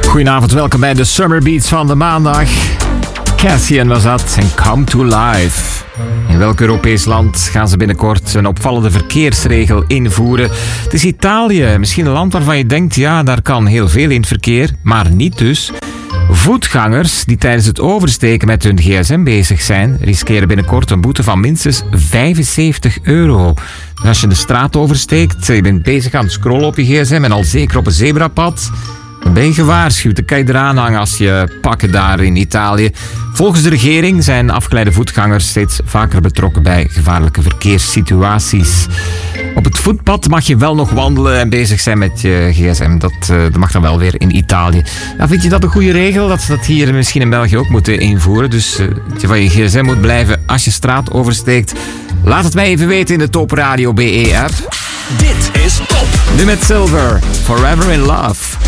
Goedenavond, welkom bij de Summer Beats van de maandag. Cassian was dat en Come to Life. In welk Europees land gaan ze binnenkort een opvallende verkeersregel invoeren? Het is Italië, misschien een land waarvan je denkt, ja, daar kan heel veel in het verkeer, maar niet dus. Voetgangers die tijdens het oversteken met hun gsm bezig zijn, riskeren binnenkort een boete van minstens €75. Dus als je de straat oversteekt, je bent bezig aan het scrollen op je gsm en al zeker op een zebrapad, dan ben je gewaarschuwd. Dan kan je eraan hangen als je pakken daar in Italië. Volgens de regering zijn afgeleide voetgangers steeds vaker betrokken bij gevaarlijke verkeerssituaties. Op het voetpad mag je wel nog wandelen en bezig zijn met je gsm. Dat mag dan wel weer in Italië. Nou, vind je dat een goede regel? Dat ze dat hier misschien in België ook moeten invoeren. Dus dat je van je gsm moet blijven als je straat oversteekt. Laat het mij even weten in de Top Radio BE app. Dit is Top. Nu met Silver, Forever in Love.